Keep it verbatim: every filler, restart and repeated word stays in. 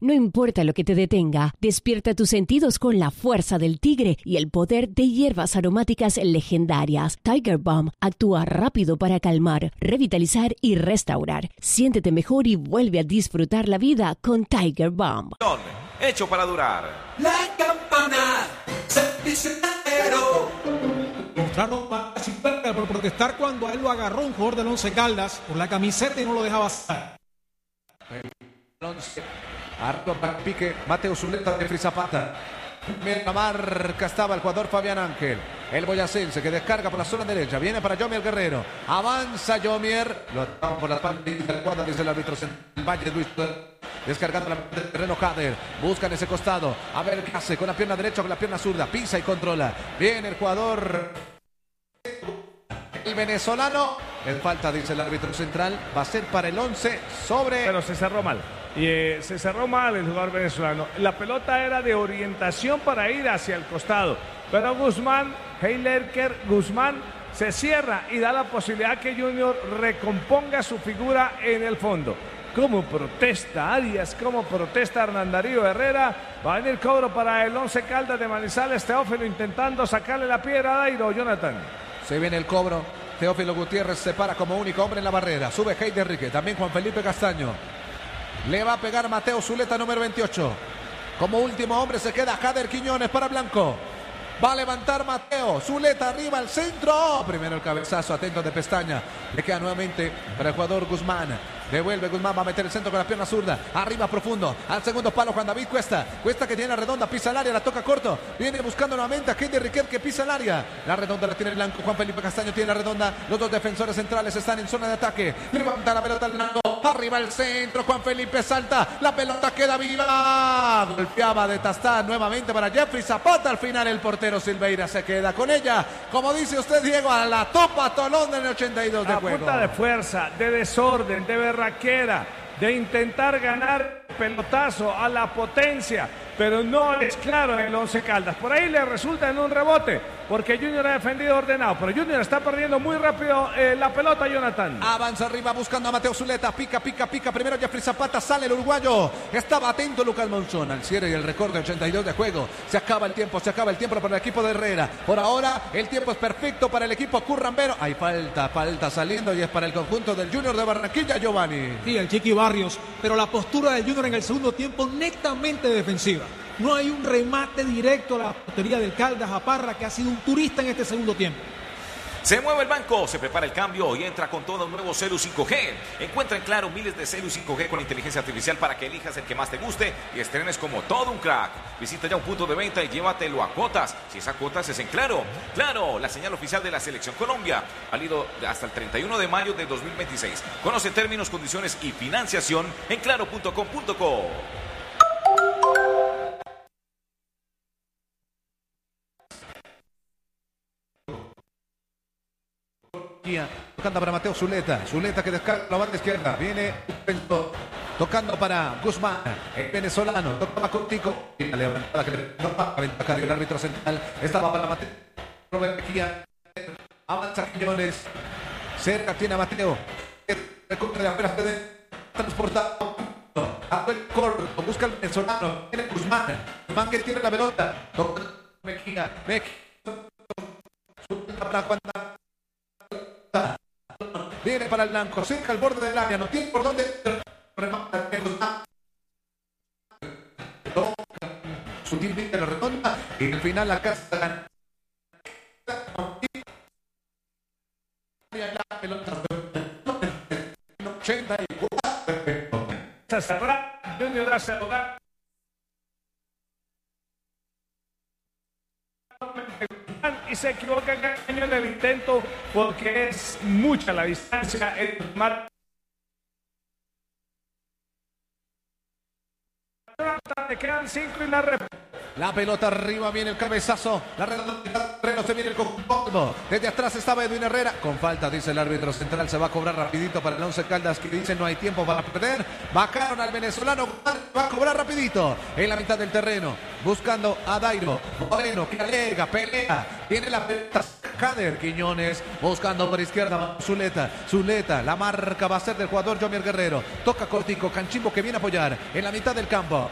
No importa lo que te detenga, despierta tus sentidos con la fuerza del tigre y el poder de hierbas aromáticas legendarias. Tiger Balm actúa rápido para calmar, revitalizar y restaurar. Siéntete mejor y vuelve a disfrutar la vida con Tiger Balm. Hecho para durar. La campana se dice entero. Mostraron más por protestar cuando a él lo agarró un jugador del Once Caldas por la camiseta y no lo dejaba pasar. El once, Arto para pique, Mateo Zuleta de Zapata. En la marca estaba el jugador Fabián Ángel. El boyacense que descarga por la zona derecha. Viene para Yomier Guerrero. Avanza Yomier. Lo atamos por la espalda del cuadro, dice el árbitro central. Valle Luis. Descargando la del terreno Jader. Buscan ese costado. A ver qué hace con la pierna derecha o con la pierna zurda. Pisa y controla. Viene el jugador. El venezolano. En falta, dice el árbitro central. Va a ser para el once sobre. Pero se cerró mal. Y eh, se cerró mal el jugador venezolano. La pelota era de orientación para ir hacia el costado. Pero Guzmán, Heilerker Guzmán, se cierra y da la posibilidad que Junior recomponga su figura en el fondo. Como protesta Arias, como protesta Hernán Darío Herrera. Va a venir cobro para el Once Caldas de Manizales. Teófilo intentando sacarle la piedra a Dairo. Jonathan. Se viene el cobro. Teófilo Gutiérrez se para como único hombre en la barrera. Sube Heider Enrique. También Juan Felipe Castaño. Le va a pegar Mateo Zuleta, número veintiocho. Como último hombre se queda Jader Quiñones para Blanco. Va a levantar Mateo. Zuleta arriba al centro. Primero el cabezazo, atento de Pestaña. Le queda nuevamente para el jugador Guzmán. Devuelve Guzmán, va a meter el centro con la pierna zurda. Arriba profundo. Al segundo palo Juan David Cuesta. Cuesta que tiene la redonda, pisa el área, la toca corto. Viene buscando nuevamente a Heider Riquet que pisa el área. La redonda la tiene el blanco. Juan Felipe Castaño tiene la redonda. Los dos defensores centrales están en zona de ataque. Levanta la pelota al blanco. Arriba el centro. Juan Felipe salta. La pelota queda viva. Golpeaba de Tastá nuevamente para Jeffrey Zapata. Al final el portero Silveira se queda con ella. Como dice usted, Diego, a la topa Tolón del ochenta y dos de a juego. Punta de fuerza, de desorden, de berraquera, de intentar ganar pelotazo a la potencia, pero no es claro en el Once Caldas. Por ahí le resulta en un rebote, porque Junior ha defendido ordenado, pero Junior está perdiendo muy rápido eh, la pelota, Jonathan. Avanza arriba buscando a Mateo Zuleta, pica, pica, pica, primero Jeffrey Zapata, sale el uruguayo, estaba atento Lucas Monzón al cierre y el récord de ochenta y dos de juego. Se acaba el tiempo, se acaba el tiempo para el equipo de Herrera. Por ahora el tiempo es perfecto para el equipo currambero. Hay falta, falta saliendo y es para el conjunto del Junior de Barranquilla, Giovanni. Sí, el Chiqui Barrios, pero la postura del Junior en el segundo tiempo netamente defensiva. No hay un remate directo a la portería del Caldas a Parra, que ha sido un turista en este segundo tiempo. Se mueve el banco, se prepara el cambio y entra con todo un nuevo Celu cinco G. Encuentra en Claro miles de Celu cinco G con inteligencia artificial para que elijas el que más te guste y estrenes como todo un crack. Visita ya un punto de venta y llévatelo a cuotas. Si es a cuotas es en Claro. Claro, la señal oficial de la Selección Colombia. Válido hasta el treinta y uno de mayo de dos mil veintiséis. Conoce términos, condiciones y financiación en claro punto com punto co. Tocando para Mateo Zuleta. Zuleta que descarga la banda izquierda. Viene tocando para Guzmán, el venezolano. Tocaba contigo. Y la levantada que le va a ventajar el árbitro central. Estaba para Mateo. Mejía. Avanza Quiñones. Cerca tiene a Mateo. Recorre de afuera. Transportado. A el corto. Busca el venezolano. Tiene Guzmán. Guzmán que tiene la pelota. Toca Mejía. Mejía. Para Juan. Viene para el blanco, cerca al borde del área, no tiene por dónde remata. Sutilmente lo redonda y al final la casa la pelota ochenta y cuatro. Junior hace lugar. Y se equivoca en el intento porque es mucha la distancia. El mar... Le quedan cinco y la rep... La pelota arriba, viene el cabezazo. La redonda terreno se viene el conjunto. Desde atrás estaba Edwin Herrera. Con falta, dice el árbitro central. Se va a cobrar rapidito para el Once Caldas, que dice no hay tiempo para perder. Bajaron al venezolano. Va a cobrar rapidito. En la mitad del terreno. Buscando a Dairo. Moreno que alega, pelea. Tiene la pelota. Jader Quiñones. Buscando por izquierda. Zuleta. Zuleta. La marca va a ser del jugador Yomier Guerrero. Toca cortico. Canchimbo que viene a apoyar. En la mitad del campo.